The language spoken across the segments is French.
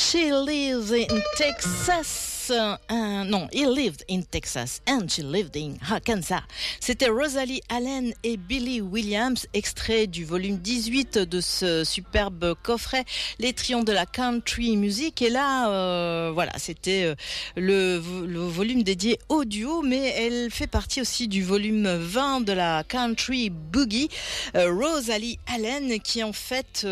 She lives in Texas. Non, he lived in Texas and she lived in Arkansas. C'était Rosalie Allen et Billy Williams, extrait du volume 18 de ce superbe coffret Les Triomphes de la Country Music. Et là, voilà, c'était le volume dédié au duo, mais elle fait partie aussi du volume 20 de la Country Boogie. Rosalie Allen, qui en fait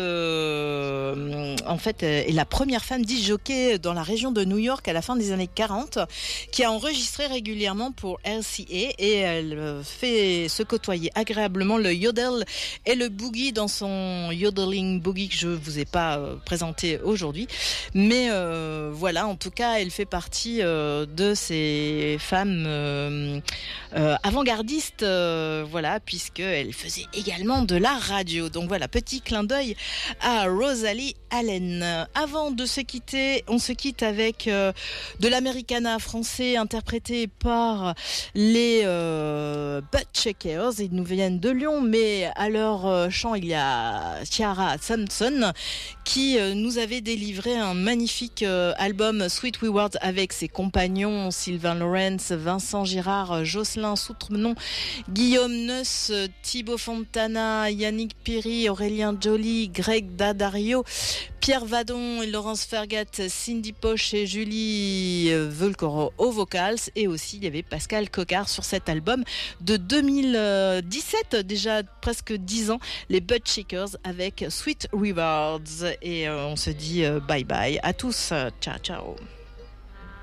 est la première femme disc jockey dans la région de New York à la fin des années 40, qui a enregistré régulièrement pour RCA, et elle fait se côtoyer agréablement le yodel et le boogie dans son yodeling boogie que je vous ai pas présenté aujourd'hui, mais voilà, en tout cas elle fait partie de ces femmes avant-gardistes, voilà, puisque elle faisait également de la radio. Donc voilà, petit clin d'œil à Rosalie Allen. Avant de se quitter, on se quitte avec de l'Americana français interprété par les Buttcheckers. Ils nous viennent de Lyon, mais à leur chant il y a Ciara Thompson qui nous avait délivré un magnifique album Sweet Rewards avec ses compagnons Sylvain Lawrence, Vincent Girard, Jocelyn Soutrenon, Guillaume Neuss, Thibaut Fontana, Yannick Perry, Aurélien Joly, Greg Daddario, Pierre Vadon, Laurence Fergat, Cindy Poche et Julie Volcoro aux vocals, et aussi il y avait Pascal Coquard sur cet album de 2017, déjà presque 10 ans, les Buttcheckers avec Sweet Rewards. Et on se dit bye bye à tous, ciao ciao.